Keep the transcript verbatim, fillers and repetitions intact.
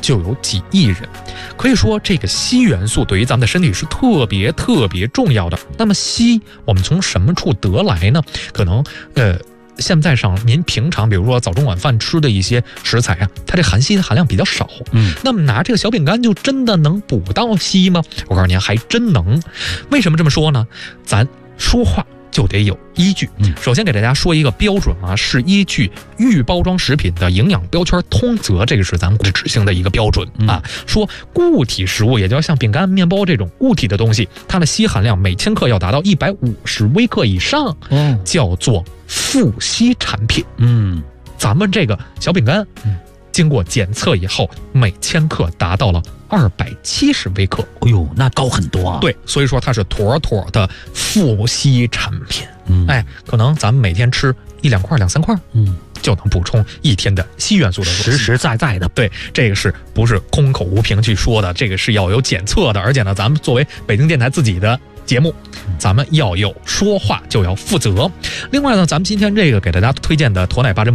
就有几亿人。可以说，这个硒元素对于咱们的身体是特别特别重要的。那么硒我们从什么处得来呢？可能呃。现在上您平常比如说早中晚饭吃的一些食材啊，它这含硒的含量比较少， 嗯， 那么拿这个小饼干就真的能补到硒吗？我告诉您，还真能。为什么这么说呢？咱说话就得有依据。首先给大家说一个标准啊，是依据预包装食品的营养标签通则，这个是咱们指性的一个标准啊。说固体食物，也就像饼干、面包这种固体的东西，它的硒含量每千克要达到一百五十微克以上， 哦， 叫做富硒产品。 嗯， 咱们这个小饼干，经过检测以后，每千克达到了二百七十微克。 哎呦，那高很多啊！ 对，所以说它是妥妥的富硒产品。 嗯， 哎，可能咱们每天吃一两块、两三块， 嗯， 就能补充一天的硒元素的实实在在的。 对，这个是不是空口无凭去说的？这个是要有检测的，而且呢，咱们作为北京电台自己的节目，咱们要有说话就要负责。另外呢，咱们今天这个给大家推荐的驼奶八珍